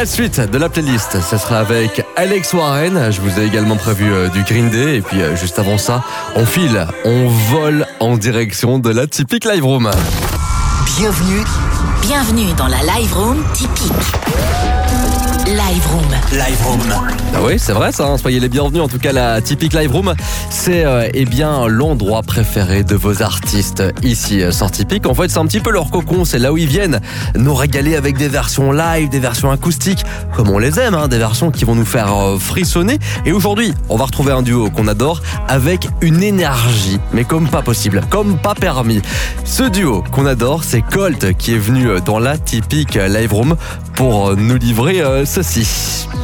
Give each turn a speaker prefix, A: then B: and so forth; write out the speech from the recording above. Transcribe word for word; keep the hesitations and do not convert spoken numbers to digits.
A: La suite de la playlist, ça sera avec Alex Warren. Je vous ai également prévu euh, du Green Day. Et puis euh, juste avant ça, on file, on vole en direction de la Typique Live Room.
B: Bienvenue.
C: Bienvenue dans la Live Room Typique. Live Room.
B: Live Room.
A: Ah oui, c'est vrai ça, hein. Soyez les bienvenus. En tout cas, la Typique Live Room, c'est euh, eh bien l'endroit préféré de vos artistes ici euh, sur Typique. En fait, c'est un petit peu leur cocon, c'est là où ils viennent nous régaler avec des versions live, des versions acoustiques, comme on les aime, hein, des versions qui vont nous faire euh, frissonner. Et aujourd'hui, on va retrouver un duo qu'on adore avec une énergie, mais comme pas possible, comme pas permis. Ce duo qu'on adore, c'est Colt qui est venu dans la Typique Live Room pour nous livrer euh, ceci.